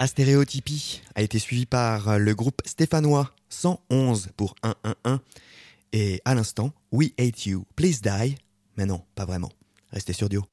Astéréotypie a été suivi par le groupe stéphanois 111 pour 111. Et à l'instant, We Hate You, Please Die. Mais non, pas vraiment. Restez sur Dio.